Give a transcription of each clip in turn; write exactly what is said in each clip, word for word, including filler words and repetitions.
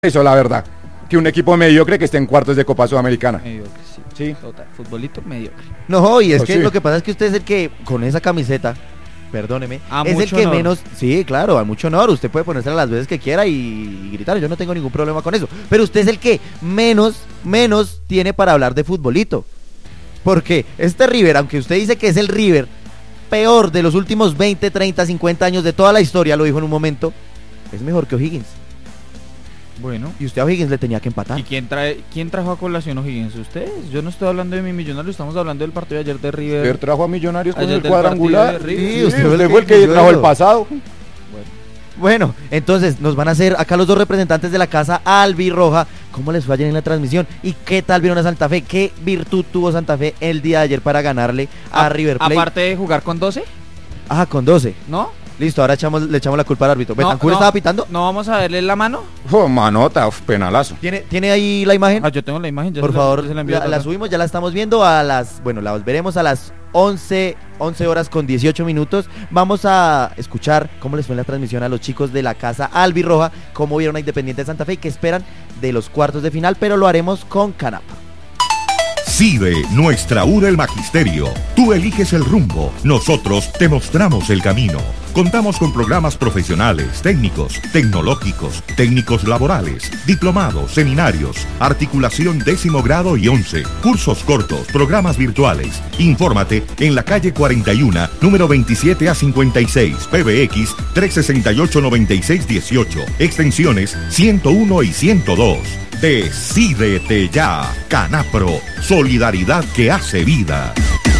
Eso, la verdad, que un equipo mediocre que esté en cuartos de Copa Sudamericana. Mediocre, sí. Sí. Total, futbolito mediocre. No, y es Pues que sí. lo que pasa es que usted es el que, con esa camiseta, perdóneme, A es el mucho que honor. menos, sí, claro, a mucho honor, usted puede ponérsela las veces que quiera y, y gritar, yo no tengo ningún problema con eso, pero usted es el que menos, menos tiene para hablar de futbolito, porque este River, aunque usted dice que es el River peor de los últimos veinte, treinta, cincuenta años de toda la historia, lo dijo en un momento, es mejor que O'Higgins, Bueno. y usted a O'Higgins le tenía que empatar. ¿Y quién trae, quién trajo a colación O'Higgins? ¿Ustedes? Yo no estoy hablando de mi millonario, estamos hablando del partido de ayer de River. River trajo a Millonarios con Ayer el del cuadrangular. partido de River. Sí, Sí, usted, usted fue el fue el que que hizo trajo el eso. pasado. Bueno, entonces nos van a hacer acá los dos representantes de la casa albirroja. ¿Cómo les fue ayer en la transmisión? ¿Y qué tal vieron a Santa Fe? ¿Qué virtud tuvo Santa Fe el día de ayer para ganarle a, A- River Plate? Aparte de jugar con doce, Ajá, con doce. ¿no? Listo, ahora echamos, le echamos la culpa al árbitro. No, ¿Betancur no. estaba pitando? ¿No vamos a verle la mano? Oh, manota, uf, penalazo. ¿Tiene, ¿Tiene ahí la imagen? Ah, yo tengo la imagen. Ya Por se la- favor, ya se la envío la, a la Tata. subimos, ya la estamos viendo a las, bueno, la veremos a las once, once horas con dieciocho minutos. Vamos a escuchar cómo les fue en la transmisión a los chicos de la casa albirroja, cómo vieron a Independiente de Santa Fe y qué esperan de los cuartos de final, pero lo haremos con Canapa. CIDE, nuestra U del Magisterio. Tú eliges el rumbo, nosotros te mostramos el camino. Contamos con programas profesionales, técnicos, tecnológicos, técnicos laborales, diplomados, seminarios, articulación décimo grado y once, cursos cortos, programas virtuales. Infórmate en la calle cuarenta y uno, número veintisiete a cincuenta y seis, P B X trescientos sesenta y ocho, noventa y seis dieciocho, extensiones ciento uno y ciento dos. Decídete ya, Canapro, solidaridad que hace vida.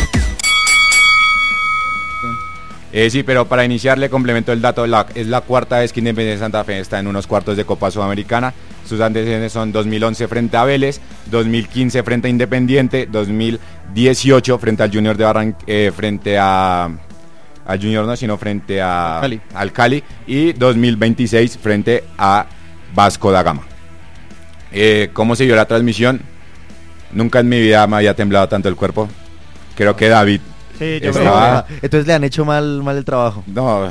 Eh, sí, pero para iniciar le complemento el dato, la, es la cuarta vez que Independiente de Santa Fe está en unos cuartos de Copa Sudamericana. Sus antecedentes son dos mil once frente a Vélez, dos mil quince frente a Independiente, dos mil dieciocho frente al Junior de Barranquilla, eh, frente a... al Junior no, sino frente a, Al Cali. al Cali, y dos mil veintiséis frente a Vasco da Gama. Eh, ¿Cómo se dio la transmisión? Nunca en mi vida me había temblado tanto el cuerpo. Creo que David Sí, yo estaba... Entonces le han hecho mal, mal el trabajo. No,